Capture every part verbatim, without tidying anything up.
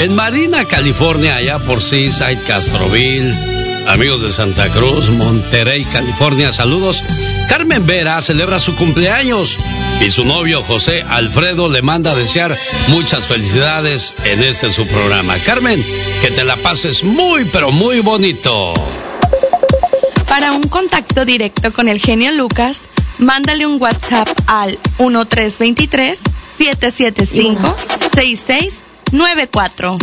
En Marina, California, allá por Seaside, Castroville. Amigos de Santa Cruz, Monterrey, California, saludos. Carmen Vera celebra su cumpleaños y su novio José Alfredo le manda a desear muchas felicidades en este su programa. Carmen, que te la pases muy, pero muy bonito. Para un contacto directo con el genio Lucas, mándale un WhatsApp al uno tres dos tres, siete siete cinco, seis seis nueve cuatro.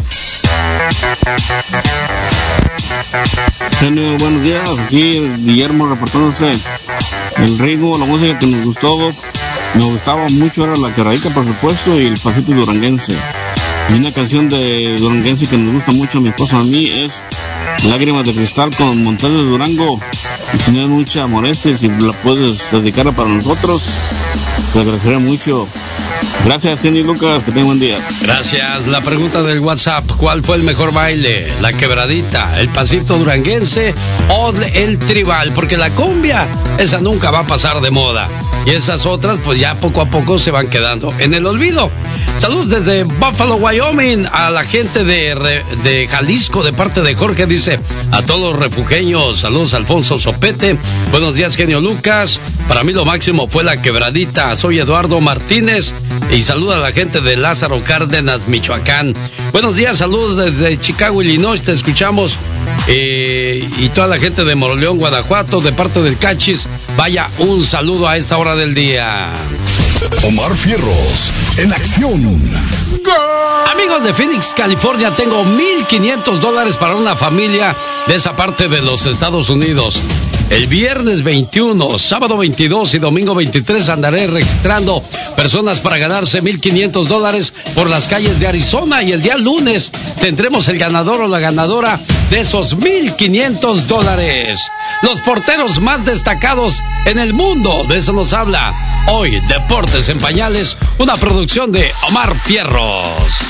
Genio, buenos días. Aquí Guillermo reportándose. El ritmo, la música que nos gustó, me gustaba mucho era la Quebradita, por supuesto, y el pasito duranguense. Y una canción de duranguense que nos gusta mucho a mi esposa a mí es Lágrimas de Cristal con Montes de Durango. Y si no hay mucha molestia, si la puedes dedicar para nosotros, te agradecería mucho. Gracias, Kenny Lucas, que tenga buen día. Gracias. La pregunta del WhatsApp: ¿cuál fue el mejor baile? ¿La quebradita, el pasito duranguense o el tribal? Porque la cumbia, esa nunca va a pasar de moda. Y esas otras, pues ya poco a poco se van quedando en el olvido. Saludos desde Buffalo, Wyoming, a la gente de, de Jalisco, de parte de Jorge, dice: a todos los refugeños, saludos Alfonso Sopete. Buenos días, genio Lucas. Para mí lo máximo fue la quebradita. Soy Eduardo Martínez y saluda a la gente de Lázaro Cárdenas, Michoacán. Buenos días, saludos desde Chicago, Illinois, te escuchamos. Eh, y toda la gente de Moroleón, Guanajuato, de parte del Cachis, vaya un saludo a esta hora del día. Omar Fierros, en acción. Amigos de Phoenix, California, tengo mil quinientos dólares para una familia de esa parte de los Estados Unidos. El viernes veintiuno, sábado veintidós y domingo veintitrés andaré registrando personas para ganarse mil quinientos dólares por las calles de Arizona, y el día lunes tendremos el ganador o la ganadora de esos mil quinientos dólares. Los porteros más destacados en el mundo, de eso nos habla hoy Deportes en Pañales, una producción de Omar Fierros.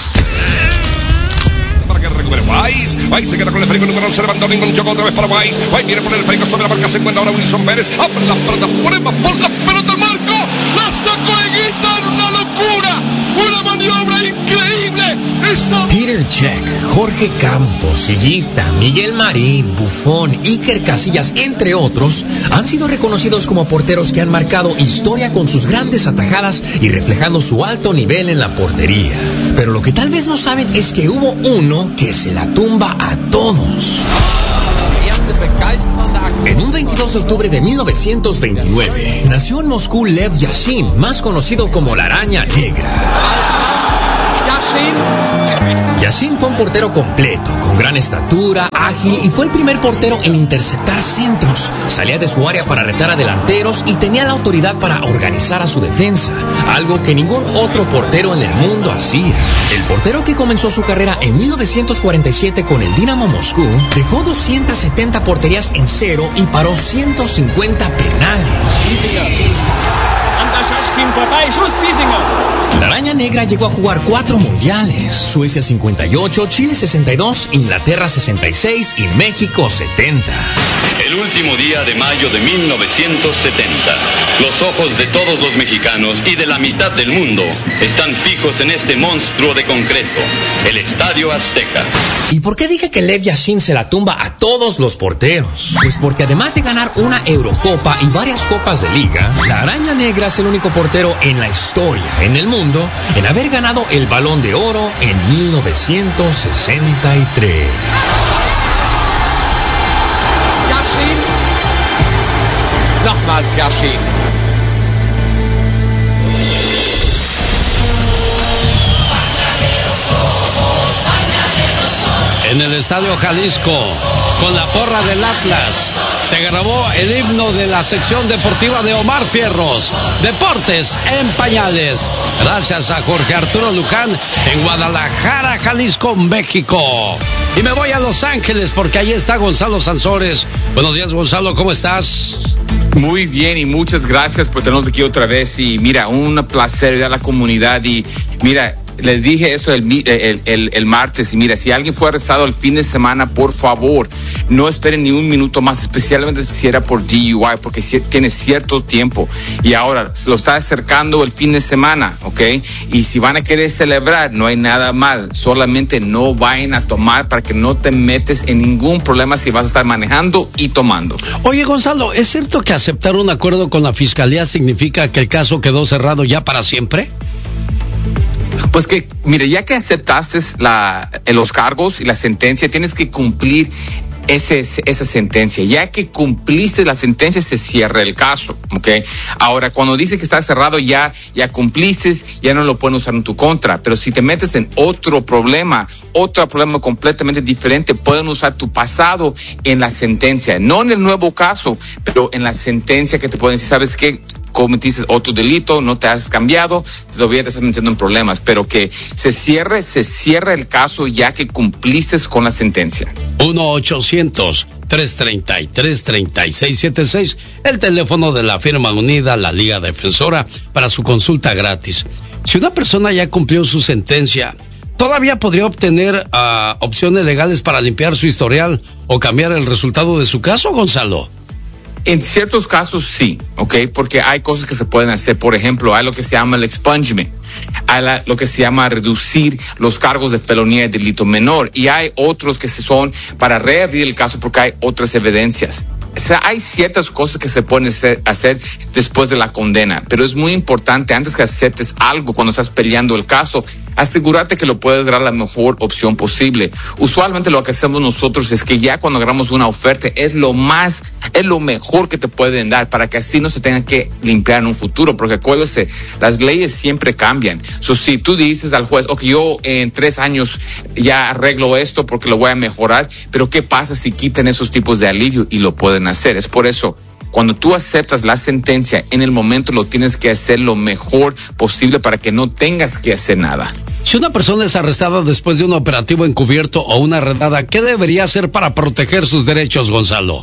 Para que recupere Weiss. Weiss se queda con el esférico número once, levantó ningún choco otra vez para Weiss. Weiss viene por el esférico sobre la marca, se encuentra ahora Wilson Pérez. Abre la pelota, prueba por la pelota al marco. La sacó Higuita en una locura. Una maniobra increíble. Esa... Peter Check, Jorge Campos, Higuita, Miguel Marín, Buffon, Iker Casillas, entre otros, han sido reconocidos como porteros que han marcado historia con sus grandes atajadas y reflejando su alto nivel en la portería. Pero lo que tal vez no saben es que hubo uno que se la tumba a todos. En un veintidós de octubre de mil novecientos veintinueve, nació en Moscú Lev Yashin, más conocido como la Araña Negra. Yashin fue un portero completo, con gran estatura, ágil, y fue el primer portero en interceptar centros. Salía de su área para retar a delanteros y tenía la autoridad para organizar a su defensa, algo que ningún otro portero en el mundo hacía. El portero, que comenzó su carrera en mil novecientos cuarenta y siete con el Dinamo Moscú, dejó doscientas setenta porterías en cero y paró ciento cincuenta penales. La Araña Negra llegó a jugar cuatro mundiales: Suecia cincuenta y ocho, Chile sesenta y dos, Inglaterra sesenta y seis y México setenta. El último día de mayo de mil novecientos setenta, los ojos de todos los mexicanos y de la mitad del mundo están fijos en este monstruo de concreto, el Estadio Azteca. ¿Y por qué dije que Lev Yashin se la tumba a todos los porteros? Pues porque además de ganar una Eurocopa y varias copas de liga, la Araña Negra es el único portero en la historia, en el mundo, en haber ganado el Balón de Oro en mil novecientos sesenta y tres. Yashin. Nochmals Yashin. En el Estadio Jalisco, con la porra del Atlas, se grabó el himno de la sección deportiva de Omar Fierros, Deportes en Pañales. Gracias a Jorge Arturo Luján en Guadalajara, Jalisco, México. Y me voy a Los Ángeles porque ahí está Gonzalo Sansores. Buenos días, Gonzalo, ¿cómo estás? Muy bien, y muchas gracias por tenernos aquí otra vez. Y mira, un placer de la comunidad. Y mira, les dije eso el, el, el, el martes, y mira, si alguien fue arrestado el fin de semana, por favor, no esperen ni un minuto más, especialmente si era por D U I, porque si, tiene cierto tiempo, y ahora lo está acercando el fin de semana, ¿ok? Y si van a querer celebrar, no hay nada mal, solamente no vayan a tomar para que no te metes en ningún problema si vas a estar manejando y tomando. Oye, Gonzalo, ¿es cierto que aceptar un acuerdo con la fiscalía significa que el caso quedó cerrado ya para siempre? Pues que, mire, ya que aceptaste la, los cargos y la sentencia, tienes que cumplir ese, esa sentencia. Ya que cumpliste la sentencia, se cierra el caso, ¿ok? Ahora, cuando dice que está cerrado, ya, ya cumpliste, ya no lo pueden usar en tu contra. Pero si te metes en otro problema, otro problema completamente diferente, pueden usar tu pasado en la sentencia. No en el nuevo caso, pero en la sentencia, que te pueden decir, ¿sabes qué? Cometiste otro delito, no te has cambiado, todavía te estás metiendo en problemas, pero que se cierre, se cierra el caso ya que cumpliste con la sentencia. uno ochocientos, tres treinta y tres, treinta y seis setenta y seis, el teléfono de la firma unida, la Liga Defensora, para su consulta gratis. Si una persona ya cumplió su sentencia, ¿todavía podría obtener uh, opciones legales para limpiar su historial o cambiar el resultado de su caso, Gonzalo? En ciertos casos sí, ¿ok? Porque hay cosas que se pueden hacer. Por ejemplo, hay lo que se llama el expungement, hay la, lo que se llama reducir los cargos de felonía y delito menor, y hay otros que se son para reabrir el caso porque hay otras evidencias. O sea, hay ciertas cosas que se pueden hacer, hacer después de la condena, pero es muy importante, antes que aceptes algo cuando estás peleando el caso, asegúrate que lo puedes dar la mejor opción posible. Usualmente lo que hacemos nosotros es que ya cuando agarramos una oferta es lo más, es lo mejor que te pueden dar para que así no se tengan que limpiar en un futuro, porque acuérdese, las leyes siempre cambian. So, si tú dices al juez, ok, yo en tres años ya arreglo esto porque lo voy a mejorar, pero ¿qué pasa si quitan esos tipos de alivio y lo pueden hacer? Es por eso, cuando tú aceptas la sentencia, en el momento lo tienes que hacer lo mejor posible para que no tengas que hacer nada. Si una persona es arrestada después de un operativo encubierto o una redada, ¿qué debería hacer para proteger sus derechos, Gonzalo?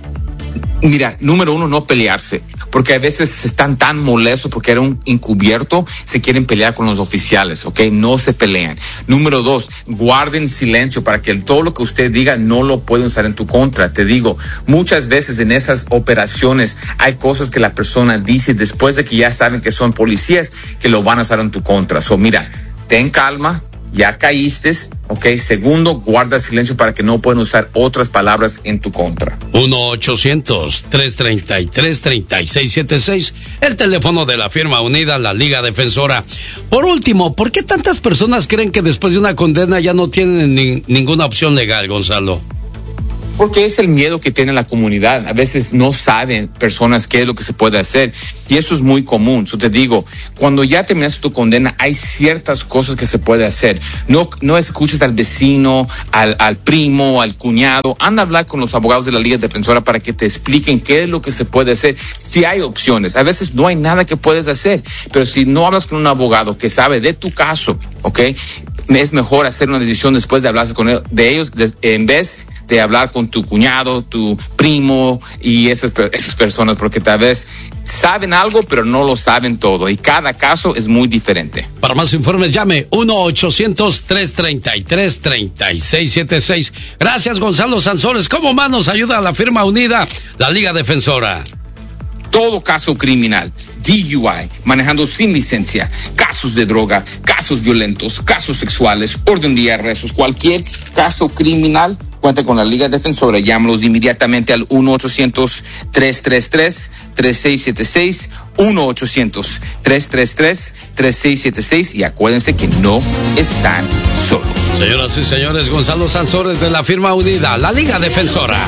Mira, número uno, no pelearse, porque a veces están tan molestos porque era un encubierto, se quieren pelear con los oficiales, ¿ok? No se pelean. Número dos, guarden silencio para que todo lo que usted diga no lo pueden usar en tu contra. Te digo, muchas veces en esas operaciones hay cosas que la persona dice después de que ya saben que son policías que lo van a usar en tu contra. So, mira, ten calma. Ya caíste, ok. Segundo, guarda silencio para que no puedan usar otras palabras en tu contra. uno ochocientos, tres treinta y tres, treinta y seis setenta y seis, el teléfono de la firma unida, la Liga Defensora. Por último, ¿por qué tantas personas creen que después de una condena ya no tienen ni, ninguna opción legal, Gonzalo? Porque es el miedo que tiene la comunidad. A veces no saben personas qué es lo que se puede hacer. Y eso es muy común. Yo te digo, cuando ya terminaste tu condena, hay ciertas cosas que se puede hacer. No, no escuches al vecino, al, al primo, al cuñado. Anda a hablar con los abogados de la Liga Defensora para que te expliquen qué es lo que se puede hacer. Si hay opciones. A veces no hay nada que puedes hacer. Pero si no hablas con un abogado que sabe de tu caso, ¿ok? Es mejor hacer una decisión después de hablar con él, de ellos, de, en vez de hablar con tu cuñado, tu primo y esas, esas personas, porque tal vez saben algo, pero no lo saben todo. Y cada caso es muy diferente. Para más informes, llame uno ochocientos, tres treinta y tres, treinta y seis setenta y seis. Gracias, Gonzalo Sansores. ¿Cómo más nos ayuda a la firma unida, la Liga Defensora? Todo caso criminal, D U I, manejando sin licencia, casos de droga, casos violentos, casos sexuales, orden de arrestos, cualquier caso criminal, cuenta con la Liga Defensora. Llámalos inmediatamente al uno ochocientos, tres treinta y tres, treinta y seis setenta y seis, uno ochocientos, tres treinta y tres, treinta y seis setenta y seis, y acuérdense que no están solos. Señoras y señores, Gonzalo Sansores de la firma unida, la Liga Defensora.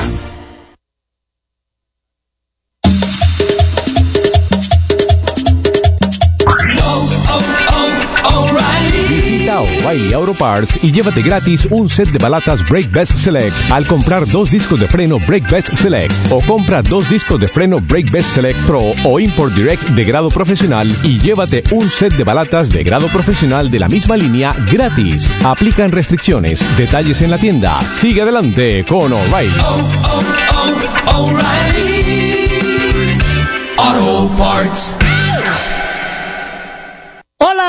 O'Reilly Auto Parts y llévate gratis un set de balatas Brake Best Select al comprar dos discos de freno Brake Best Select, o compra dos discos de freno Brake Best Select Pro o Import Direct de grado profesional y llévate un set de balatas de grado profesional de la misma línea gratis. Aplican restricciones. Detalles en la tienda. Sigue adelante con O'Reilly. Oh, oh, oh, O'Reilly Auto Parts. Hola,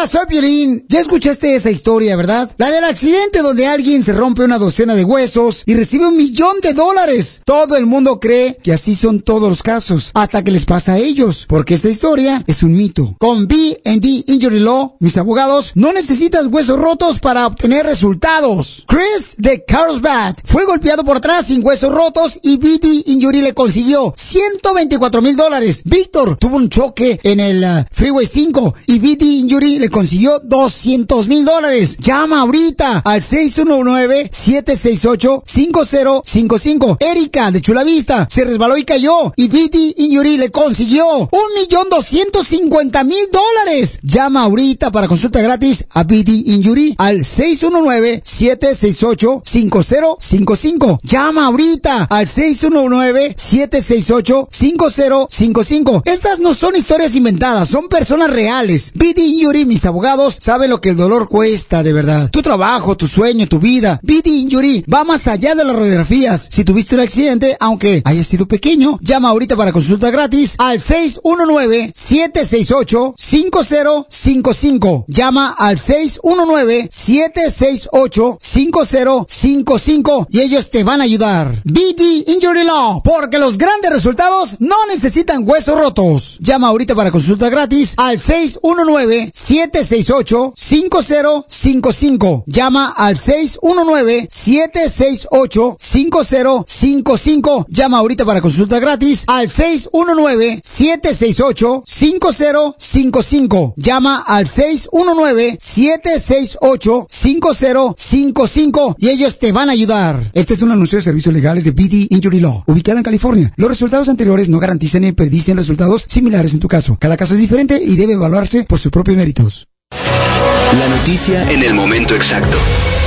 Hola, soy Piolín. Ya escuchaste esa historia, ¿verdad? La del accidente donde alguien se rompe una docena de huesos y recibe un millón de dólares. Todo el mundo cree que así son todos los casos, hasta que les pasa a ellos, porque esta historia es un mito. Con B and D Injury Law, mis abogados, no necesitas huesos rotos para obtener resultados. Chris de Carlsbad fue golpeado por atrás sin huesos rotos y B D Injury le consiguió ciento veinticuatro mil dólares. Víctor tuvo un choque en el uh, Freeway cinco y B D Injury le consiguió doscientos mil dólares. Llama ahorita al seis uno nueve, siete seis ocho, cinco cero cinco cinco. Erika de Chula Vista se resbaló y cayó y B D Injury le consiguió un millón doscientos cincuenta mil dólares. Llama ahorita para consulta gratis a B D Injury al seis uno nueve, siete seis ocho, cinco cero cinco cinco. Llama ahorita al seis uno nueve, siete seis ocho, cinco cero cinco cinco. Estas no son historias inventadas, son personas reales. B D Injury, mis abogados, saben lo que el dolor cuesta de verdad. Tu trabajo, tu sueño, tu vida. B D Injury va más allá de las radiografías. Si tuviste un accidente, aunque haya sido pequeño, llama ahorita para consulta gratis al seis uno nueve, siete seis ocho, cinco cero cinco cinco. Llama al seis uno nueve, siete seis ocho, cinco cero cinco cinco y ellos te van a ayudar. B D Injury Law, porque los grandes resultados no necesitan huesos rotos. Llama ahorita para consulta gratis al seis uno nueve, siete seis ocho, cinco cero cinco cinco. Llama al seis uno nueve, siete seis ocho, cinco cero cinco cinco. Llama ahorita para consulta gratis al seis uno nueve, siete seis ocho, cinco cero cinco cinco. Llama al seis uno nueve, siete seis ocho, cinco cero cinco cinco y ellos te van a ayudar. Este es un anuncio de servicios legales de B D Injury Law, ubicada en California. Los resultados anteriores no garantizan ni predicen resultados similares en tu caso. Cada caso es diferente y debe evaluarse por sus propios méritos. La noticia en el momento exacto.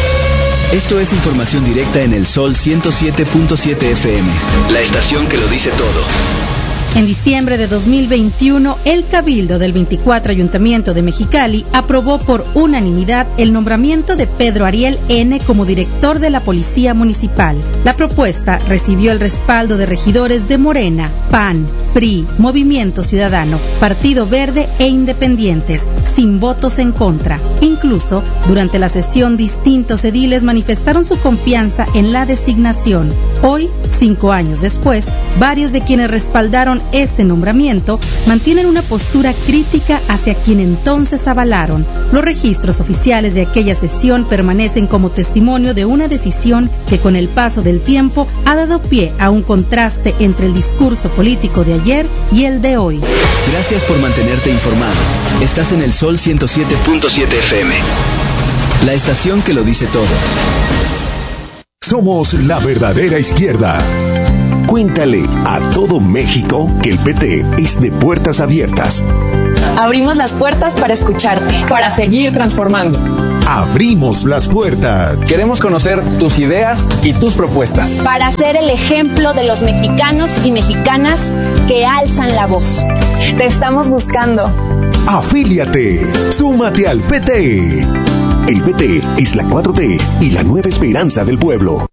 Esto es información directa en el Sol ciento siete punto siete F M, la estación que lo dice todo. En diciembre de dos mil veintiuno, el Cabildo del veinticuatro Ayuntamiento de Mexicali aprobó por unanimidad el nombramiento de Pedro Ariel N. como director de la Policía Municipal. La propuesta recibió el respaldo de regidores de Morena, P A N, P R I, Movimiento Ciudadano, Partido Verde e Independientes, sin votos en contra. Incluso, durante la sesión, distintos ediles manifestaron su confianza en la designación. Hoy, cinco años después, varios de quienes respaldaron ese nombramiento mantienen una postura crítica hacia quien entonces avalaron. Los registros oficiales de aquella sesión permanecen como testimonio de una decisión que con el paso del tiempo ha dado pie a un contraste entre el discurso político de ayer y el de hoy. Gracias por mantenerte informado. Estás en el Sol ciento siete punto siete F M, la estación que lo dice todo. Somos la verdadera izquierda. Cuéntale a todo México que el P T es de puertas abiertas. Abrimos las puertas para escucharte, para seguir transformando. Abrimos las puertas. Queremos conocer tus ideas y tus propuestas. Para ser el ejemplo de los mexicanos y mexicanas que alzan la voz. Te estamos buscando. Afíliate. Súmate al P T. El P T es la cuatro T y la nueva esperanza del pueblo.